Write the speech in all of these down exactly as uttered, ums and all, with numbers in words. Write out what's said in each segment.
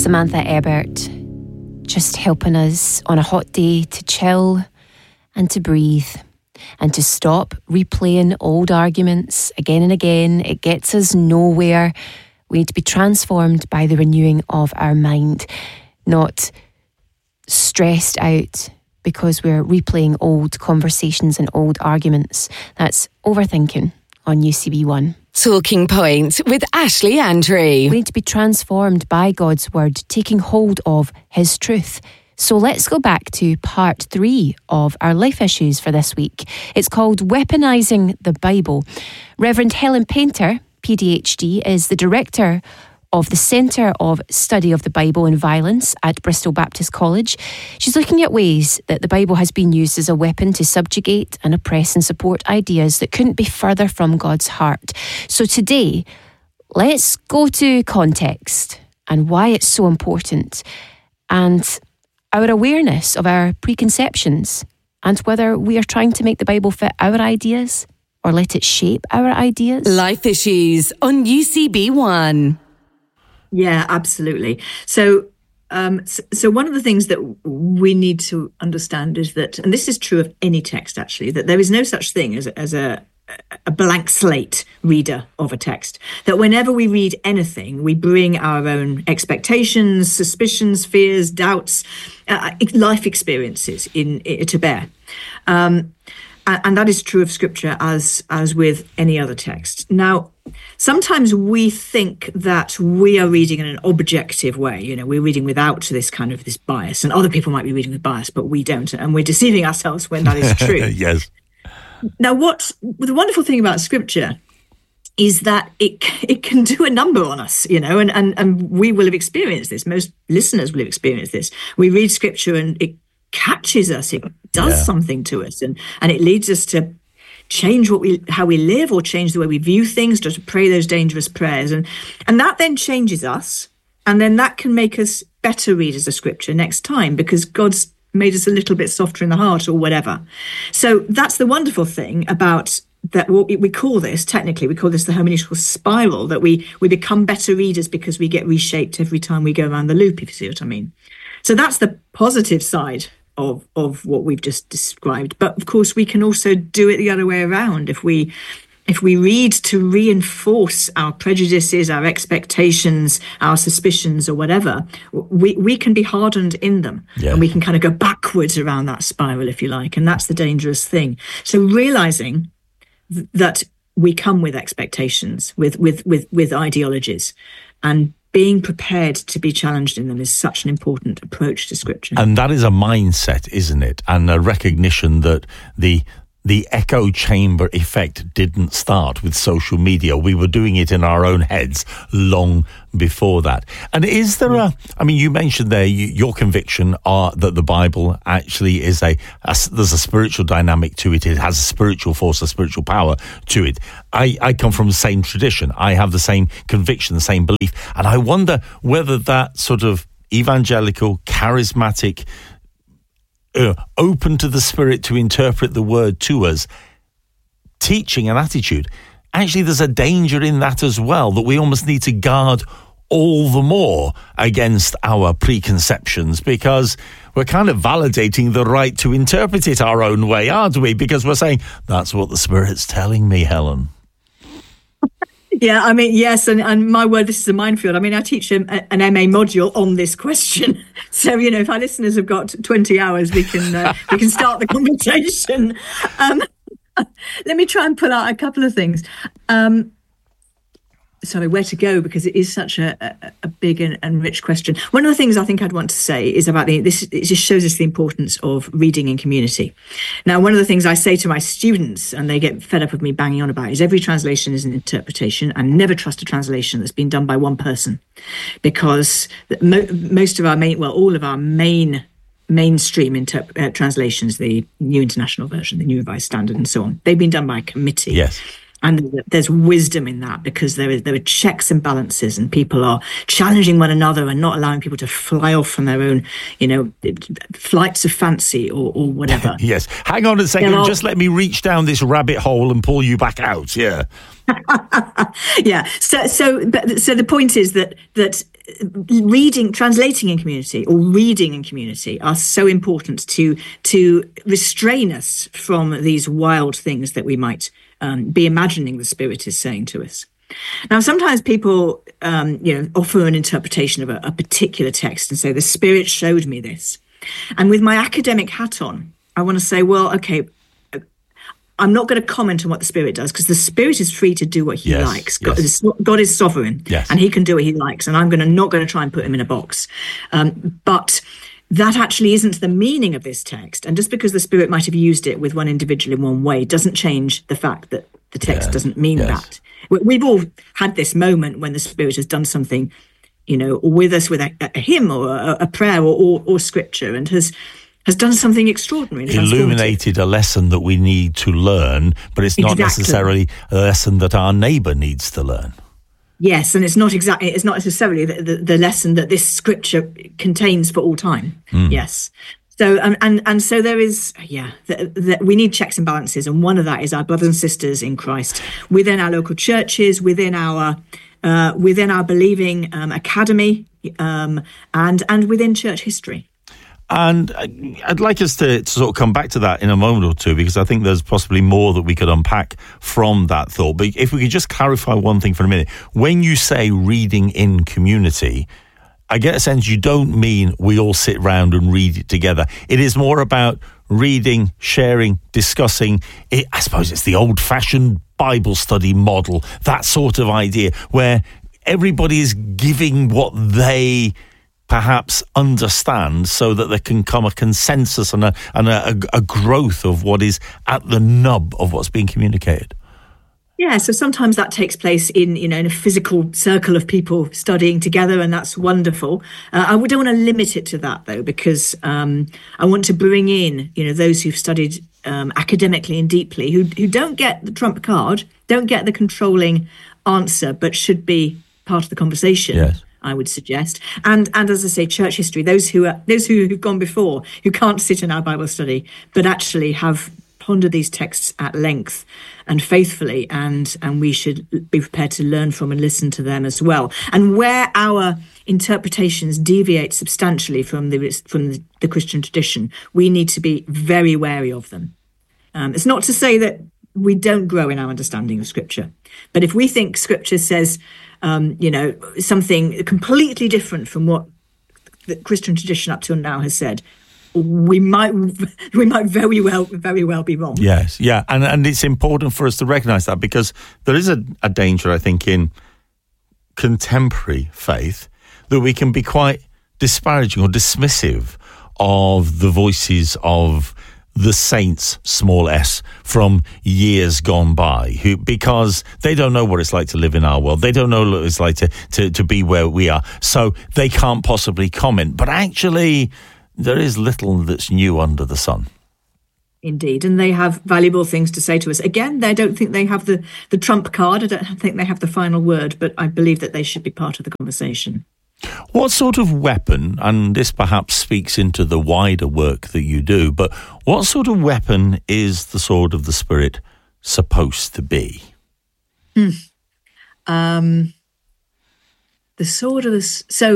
Samantha Ebert, just helping us on a hot day to chill and to breathe and to stop replaying old arguments again and again. It gets us nowhere. We need to be transformed by the renewing of our mind, not stressed out because we're replaying old conversations and old arguments. That's Overthinking on U C B one. Talking Point with Ashley Andrew. We need to be transformed by God's word, taking hold of his truth. So let's go back to part three of our life issues for this week. It's called Weaponising the Bible. Reverend Helen Painter, P D H D, is the director of the Centre of Study of the Bible and Violence at Bristol Baptist College. She's looking at ways that the Bible has been used as a weapon to subjugate and oppress and support ideas that couldn't be further from God's heart. So today, let's go to context and why it's so important, and our awareness of our preconceptions and whether we are trying to make the Bible fit our ideas or let it shape our ideas. Life Issues on U C B one. Yeah, absolutely. So, um, so, so one of the things that we need to understand is that, and this is true of any text actually, that there is no such thing as, as a, a blank slate reader of a text. That whenever we read anything, we bring our own expectations, suspicions, fears, doubts, uh, life experiences in, in to bear. Um, And that is true of Scripture as as with any other text. Now, sometimes we think that we are reading in an objective way. You know, we're reading without this kind of this bias, and other people might be reading with bias, but we don't, and we're deceiving ourselves when that is true. Yes. Now, what the wonderful thing about Scripture is that it it can do a number on us, you know, and and and we will have experienced this. Most listeners will have experienced this. We read Scripture and it catches us, it does yeah. something to us, and and it leads us to change what we how we live, or change the way we view things, just to pray those dangerous prayers, and and that then changes us, and then that can make us better readers of Scripture next time, because God's made us a little bit softer in the heart or whatever. So that's the wonderful thing about that. What we call this, technically we call this the hermeneutical spiral, that we we become better readers because we get reshaped every time we go around the loop, if you see what I mean. So that's the positive side of of what we've just described. But of course we can also do it the other way around. If we if we read to reinforce our prejudices, our expectations, our suspicions, or whatever, we we can be hardened in them. Yeah. And we can kind of go backwards around that spiral, if you like, and that's the dangerous thing. So realizing th- that we come with expectations, with with with with ideologies, and being prepared to be challenged in them is such an important approach to Scripture. And that is a mindset, isn't it? And a recognition that the the echo chamber effect didn't start with social media. We were doing it in our own heads long before that. And is there a, I mean, you mentioned there you, your conviction are that the Bible actually is a, a, there's a spiritual dynamic to it. It has a spiritual force, a spiritual power to it. I, I come from the same tradition. I have the same conviction, the same belief. And I wonder whether that sort of evangelical, charismatic, Uh, open to the Spirit to interpret the word to us, teaching and attitude, actually there's a danger in that as well, that we almost need to guard all the more against our preconceptions, because we're kind of validating the right to interpret it our own way, aren't we? Because we're saying, that's what the Spirit's telling me, Helen. Yeah, I mean, yes, and, and my word, this is a minefield. I mean, I teach a, an M A module on this question. So, you know, if our listeners have got twenty hours, we can uh, we can start the conversation. Um, let me try and pull out a couple of things. Um, sorry, where to go, because it is such a, a, a big and, and rich question. One of the things I think I'd want to say is about the, this, it just shows us the importance of reading in community. Now, one of the things I say to my students, and they get fed up with me banging on about, is every translation is an interpretation, and never trust a translation that's been done by one person, because mo- most of our main, well, all of our main mainstream interp- uh, translations, the New International Version, the New Revised Standard, and so on, they've been done by a committee. Yes. And there's wisdom in that, because there is there are checks and balances, and people are challenging one another and not allowing people to fly off from their own, you know, flights of fancy or, or whatever. Yes. Hang on a second. You know, just let me reach down this rabbit hole and pull you back out. Yeah. yeah. So so but, so the point is that that reading, translating in community or reading in community are so important to to restrain us from these wild things that we might um, be imagining the Spirit is saying to us. Now, sometimes people, um, you know, offer an interpretation of a, a particular text and say, the Spirit showed me this. And with my academic hat on, I want to say, well, okay, I'm not going to comment on what the Spirit does, because the Spirit is free to do what he yes, likes. God, yes. is, God is sovereign, yes. and he can do what he likes. And I'm going to not going to try and put him in a box. Um, but that actually isn't the meaning of this text. And just because the Spirit might have used it with one individual in one way doesn't change the fact that the text yes, doesn't mean yes. that. We've all had this moment when the Spirit has done something, you know, with us with a, a hymn or a, a prayer or, or, or scripture, and has has done something extraordinary. Illuminated a lesson that we need to learn, but it's not exactly. necessarily a lesson that our neighbour needs to learn. Yes, and it's not exactly it's not necessarily the, the, the lesson that this scripture contains for all time. Mm. Yes. So um, and and so there is, yeah, the, the, we need checks and balances, and one of that is our brothers and sisters in Christ within our local churches, within our uh, within our believing um, academy, um, and and within church history. And I'd like us to, to sort of come back to that in a moment or two, because I think there's possibly more that we could unpack from that thought. But if we could just clarify one thing for a minute. When you say reading in community, I get a sense you don't mean we all sit round and read it together. It is more about reading, sharing, discussing. It, I suppose it's the old-fashioned Bible study model, that sort of idea, where everybody is giving what they perhaps understand, so that there can come a consensus and a and a, a growth of what is at the nub of what's being communicated. Yeah, so sometimes that takes place in, you know, in a physical circle of people studying together, and that's wonderful. Uh, I don't want to limit it to that, though, because um, I want to bring in, you know, those who've studied um, academically and deeply, who who don't get the trump card, don't get the controlling answer, but should be part of the conversation. Yes. I would suggest, and and as I say, church history. Those who are those who have gone before, who can't sit in our Bible study, but actually have pondered these texts at length and faithfully, and and we should be prepared to learn from and listen to them as well. And where our interpretations deviate substantially from the from the, the Christian tradition, we need to be very wary of them. Um, it's not to say that we don't grow in our understanding of Scripture, but if we think Scripture says, Um, you know, something completely different from what the Christian tradition up till now has said, we might we might very well very well be wrong. Yes, yeah, and and it's important for us to recognise that, because there is a, a danger, I think, in contemporary faith that we can be quite disparaging or dismissive of the voices of the saints, small s, from years gone by, who, because they don't know what it's like to live in our world. They don't know what it's like to, to, to be where we are. So they can't possibly comment. But actually, there is little that's new under the sun. Indeed. And they have valuable things to say to us. Again, they don't think they have the, the trump card. I don't think they have the final word, but I believe that they should be part of the conversation. What sort of weapon, and this perhaps speaks into the wider work that you do, but what sort of weapon is the sword of the Spirit supposed to be? Hmm. Um, the sword of the... So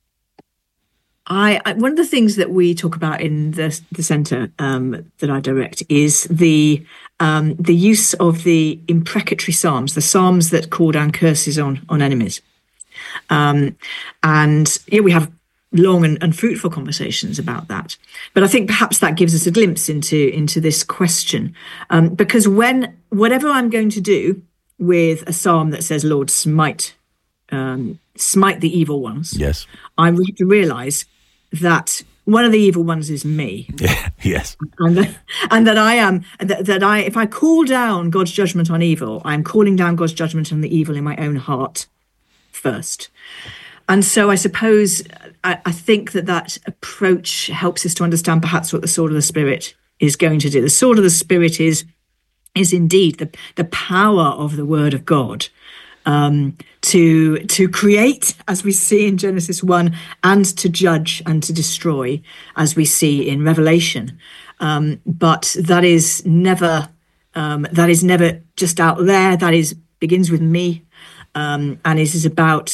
I, I one of the things that we talk about in the, the centre um, that I direct is the um, the use of the imprecatory psalms, the psalms that call down curses on, on enemies. Um, and yeah, we have long and, and fruitful conversations about that. But I think perhaps that gives us a glimpse into into this question, um, because when whatever I'm going to do with a psalm that says, "Lord, smite, um, smite the evil ones," yes, I have to realise that one of the evil ones is me. Yeah, yes, and that, and that I am that, that I if I call down God's judgment on evil, I am calling down God's judgment on the evil in my own heart first. And so I suppose I, I think that that approach helps us to understand perhaps what the sword of the Spirit is going to do. The sword of the Spirit is is indeed the, the power of the Word of God um, to to create, as we see in Genesis one, and to judge and to destroy, as we see in Revelation. Um, but that is never um, that is never just out there. That is begins with me. Um, and it is about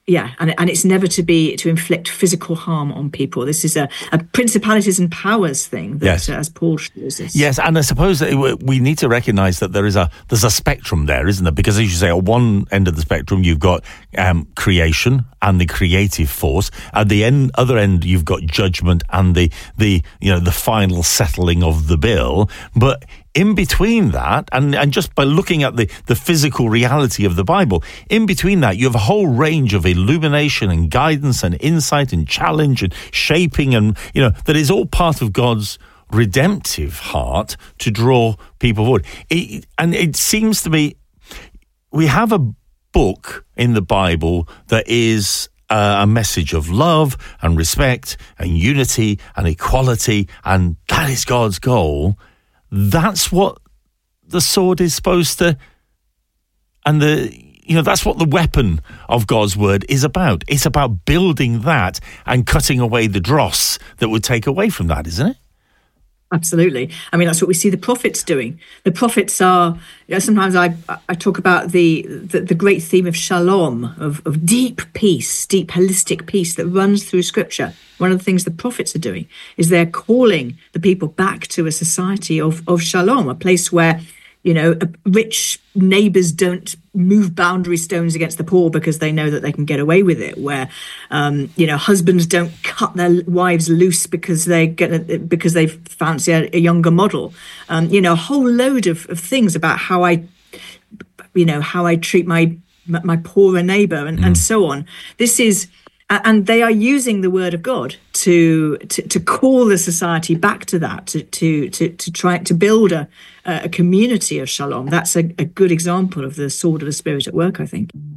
yeah, and and it's never to be to inflict physical harm on people. This is a, a principalities and powers thing. That, yes, uh, as Paul shows us. Yes, and I suppose that we need to recognise that there is a there's a spectrum there, isn't there? Because as you say, at one end of the spectrum you've got um, creation and the creative force. At the end, other end, you've got judgment and the the you know the final settling of the bill. But in between that, and, and just by looking at the, the physical reality of the Bible, in between that, you have a whole range of illumination and guidance and insight and challenge and shaping, and, you know, that is all part of God's redemptive heart to draw people forward. It, and it seems to me, we have a book in the Bible that is uh, a message of love and respect and unity and equality, and that is God's goal. That's what the sword is supposed to, and the, you know, that's what the weapon of God's word is about. It's about building that and cutting away the dross that would take away from that, isn't it? Absolutely. I mean, that's what we see the prophets doing. The prophets are, you know, sometimes I I talk about the, the, the great theme of shalom, of, of deep peace, deep holistic peace that runs through Scripture. One of the things the prophets are doing is they're calling the people back to a society of, of shalom, a place where, you know, rich neighbours don't move boundary stones against the poor because they know that they can get away with it, where, um, you know, husbands don't cut their wives loose because they get because they fancy a, a younger model. Um, you know, a whole load of, of things about how I, you know, how I treat my my poorer neighbour and, mm. and so on. This is... And they are using the word of God to to, to call the society back to that, to to to, to try to build a, a community of shalom. That's a, a good example of the sword of the Spirit at work, I think.